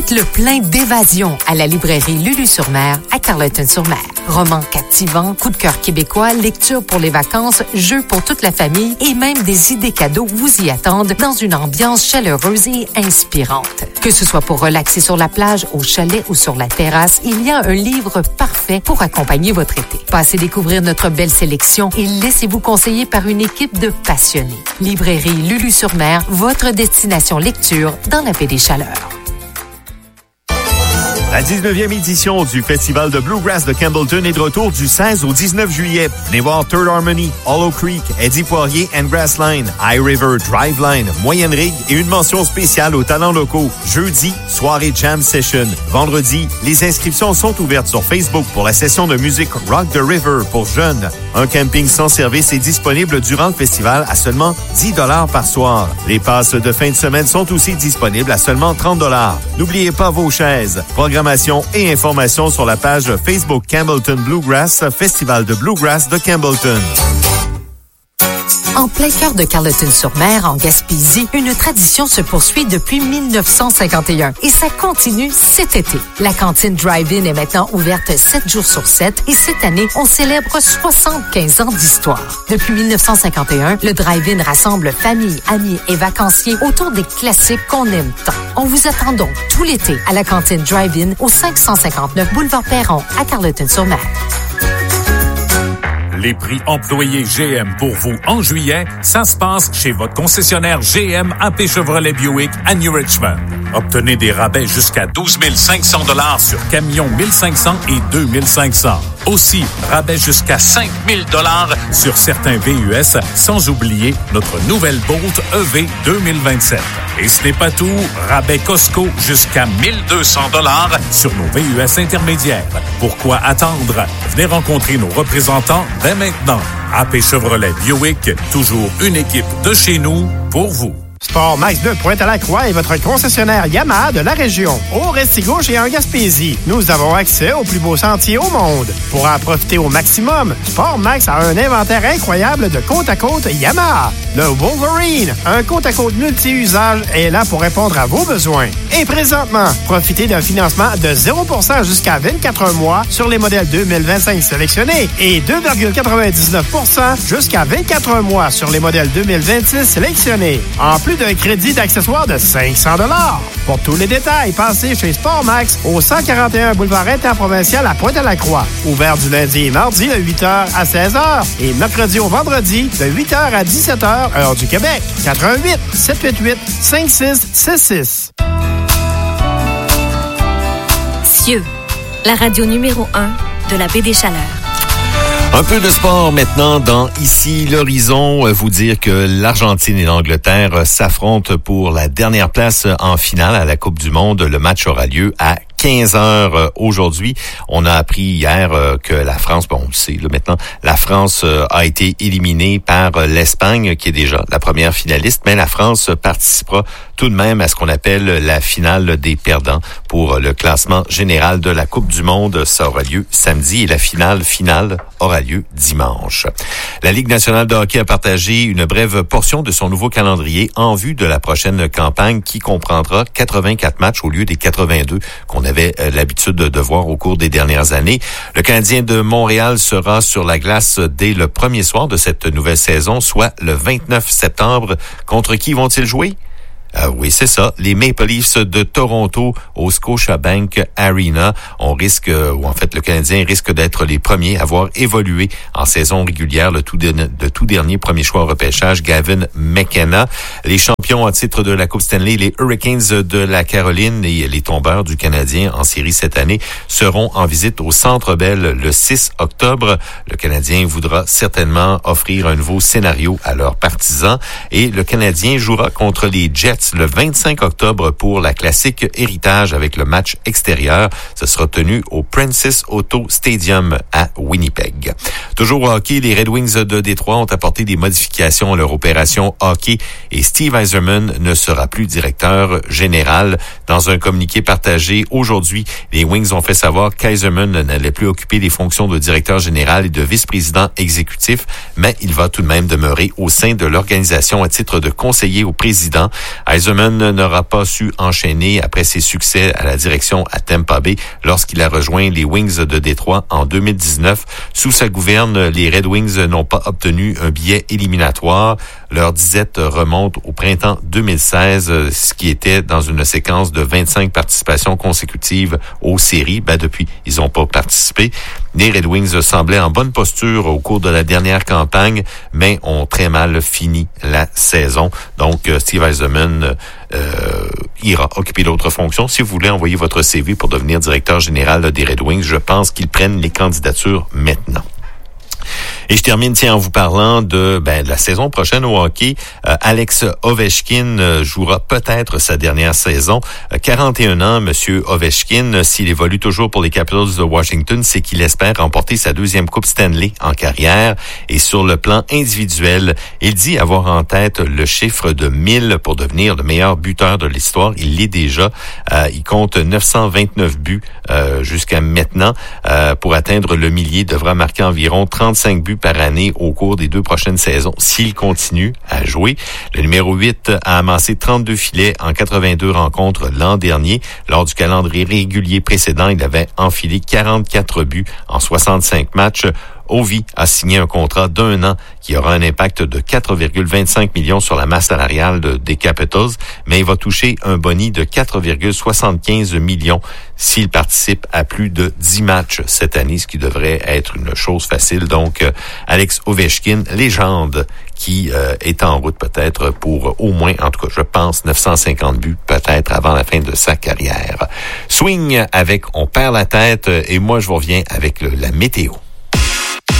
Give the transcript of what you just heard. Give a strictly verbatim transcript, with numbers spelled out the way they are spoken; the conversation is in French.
Faites le plein d'évasion à la librairie Lulu-sur-Mer à Carleton-sur-Mer. Romans captivants, coups de cœur québécois, lecture pour les vacances, jeux pour toute la famille et même des idées cadeaux vous y attendent dans une ambiance chaleureuse et inspirante. Que ce soit pour relaxer sur la plage, au chalet ou sur la terrasse, il y a un livre parfait pour accompagner votre été. Passez découvrir notre belle sélection et laissez-vous conseiller par une équipe de passionnés. Librairie Lulu-sur-Mer, votre destination lecture dans la paix des chaleurs. La dix-neuvième édition du Festival de Bluegrass de Campbellton est de retour du seize au dix-neuf juillet. Venez voir Third Harmony, Hollow Creek, Eddie Poirier and Grassline, High River, Driveline, Moyenne Rig et une mention spéciale aux talents locaux. Jeudi, soirée Jam Session. Vendredi, les inscriptions sont ouvertes sur Facebook pour la session de musique Rock the River pour jeunes. Un camping sans service est disponible durant le festival à seulement dix dollars par soir. Les passes de fin de semaine sont aussi disponibles à seulement trente dollars. N'oubliez pas vos chaises. Programmation et informations sur la page Facebook Campbellton Bluegrass, Festival de Bluegrass de Campbellton. En plein cœur de Carleton-sur-Mer, en Gaspésie, une tradition se poursuit depuis mille neuf cent cinquante et un et ça continue cet été. La cantine Drive-In est maintenant ouverte sept jours sur sept et cette année, on célèbre soixante-quinze ans d'histoire. Depuis mille neuf cent cinquante et un, le Drive-In rassemble familles, amis et vacanciers autour des classiques qu'on aime tant. On vous attend donc tout l'été à la cantine Drive-In au cinq cent cinquante-neuf boulevard Perron à Carleton-sur-Mer. Les prix employés G M pour vous en juillet, ça se passe chez votre concessionnaire G M A P Chevrolet Buick à New Richmond. Obtenez des rabais jusqu'à douze mille cinq cents dollars sur camions mille cinq cents et deux mille cinq cents. Aussi, rabais jusqu'à cinq mille dollars sur certains V U S, sans oublier notre nouvelle Bolt E V deux mille vingt-sept. Et ce n'est pas tout, rabais Costco jusqu'à mille deux cents dollars sur nos V U S intermédiaires. Pourquoi attendre? Venez rencontrer nos représentants dès maintenant. A P Chevrolet Buick, toujours une équipe de chez nous pour vous. Sport Max de Pointe-à-la-Croix est votre concessionnaire Yamaha de la région. Au Restigouche et en Gaspésie, nous avons accès aux plus beaux sentiers au monde. Pour en profiter au maximum, Sport Max a un inventaire incroyable de côte-à-côte Yamaha. Le Wolverine, un côte-à-côte multi-usage, est là pour répondre à vos besoins. Et présentement, profitez d'un financement de zéro pour cent jusqu'à vingt-quatre mois sur les modèles deux mille vingt-cinq sélectionnés et deux virgule quatre-vingt-dix-neuf pour cent jusqu'à vingt-quatre mois sur les modèles deux mille vingt-six sélectionnés. En plus d'un crédit d'accessoires de cinq cents dollars. Pour tous les détails, passez chez Sport Max au cent quarante et un boulevard interprovincial à Pointe-à-la-Croix. Ouvert du lundi et mardi de huit heures à seize heures et mercredi au vendredi de huit heures à dix-sept heures, heure du Québec. quatre un huit, sept huit huit, cinq six six six. Cieux, la radio numéro un de la baie des Chaleurs. Un peu de sport maintenant dans Ici l'Horizon. Vous dire que l'Argentine et l'Angleterre s'affrontent pour la dernière place en finale à la Coupe du Monde. Le match aura lieu à quinze heures aujourd'hui. On a appris hier que la France, bon, on le sait là, maintenant, la France a été éliminée par l'Espagne, qui est déjà la première finaliste, mais la France participera tout de même à ce qu'on appelle la finale des perdants pour le classement général de la Coupe du Monde. Ça aura lieu samedi et la finale finale aura lieu dimanche. La Ligue nationale de hockey a partagé une brève portion de son nouveau calendrier en vue de la prochaine campagne qui comprendra quatre-vingt-quatre matchs au lieu des quatre-vingt-deux qu'on avait l'habitude de voir au cours des dernières années. Le Canadien de Montréal sera sur la glace dès le premier soir de cette nouvelle saison, soit le vingt-neuf septembre. Contre qui vont-ils jouer? Euh, oui, c'est ça. Les Maple Leafs de Toronto au Scotiabank Arena. On risque, ou en fait, le Canadien risque d'être les premiers à avoir évolué en saison régulière le tout, de, de tout dernier premier choix au repêchage, Gavin McKenna. Les champions en titre de la Coupe Stanley, les Hurricanes de la Caroline et les tombeurs du Canadien en série cette année seront en visite au Centre Bell le six octobre. Le Canadien voudra certainement offrir un nouveau scénario à leurs partisans et le Canadien jouera contre les Jets le vingt-cinq octobre pour la classique Héritage avec le match extérieur. Ce sera tenu au Princess Auto Stadium à Winnipeg. Toujours au hockey, les Red Wings de Détroit ont apporté des modifications à leur opération hockey et Steve Yzerman ne sera plus directeur général. Dans un communiqué partagé aujourd'hui, les Wings ont fait savoir qu'Yzerman n'allait plus occuper les fonctions de directeur général et de vice-président exécutif, mais il va tout de même demeurer au sein de l'organisation à titre de conseiller au président. Yzerman n'aura pas su enchaîner après ses succès à la direction à Tampa Bay lorsqu'il a rejoint les Wings de Détroit en deux mille dix-neuf. Sous sa gouverne, les Red Wings n'ont pas obtenu un billet éliminatoire. Leur disette remonte au printemps deux mille seize, ce qui était dans une séquence de vingt-cinq participations consécutives aux séries. Ben, depuis, ils n'ont pas participé. Les Red Wings semblaient en bonne posture au cours de la dernière campagne, mais ont très mal fini la saison. Donc, Steve Yzerman euh, ira occuper d'autres fonctions. Si vous voulez envoyer votre C V pour devenir directeur général des Red Wings, je pense qu'ils prennent les candidatures maintenant. Et je termine, tiens, en vous parlant de, ben, de la saison prochaine au hockey. Euh, Alex Ovechkin euh, jouera peut-être sa dernière saison. Euh, quarante et un ans, Monsieur Ovechkin. Euh, s'il évolue toujours pour les Capitals de Washington, c'est qu'il espère remporter sa deuxième Coupe Stanley en carrière. Et sur le plan individuel, il dit avoir en tête le chiffre de mille pour devenir le meilleur buteur de l'histoire. Il l'est déjà. Euh, il compte neuf cent vingt-neuf buts euh, jusqu'à maintenant. Euh, pour atteindre le millier, il devra marquer environ trente-cinq buts par année au cours des deux prochaines saisons s'il continue à jouer. Le numéro huit a amassé trente-deux filets en quatre-vingt-deux rencontres l'an dernier. Lors du calendrier régulier précédent, il avait enfilé quarante-quatre buts en soixante-cinq matchs. Ovi a signé un contrat d'un an qui aura un impact de quatre virgule vingt-cinq millions sur la masse salariale de, des Capitals, mais il va toucher un boni de quatre virgule soixante-quinze millions s'il participe à plus de dix matchs cette année, ce qui devrait être une chose facile. Donc, euh, Alex Ovechkin, légende, qui euh, est en route peut-être pour au moins, en tout cas, je pense, neuf cent cinquante buts peut-être avant la fin de sa carrière. Swing avec On perd la tête et moi, je vous reviens avec le, la météo.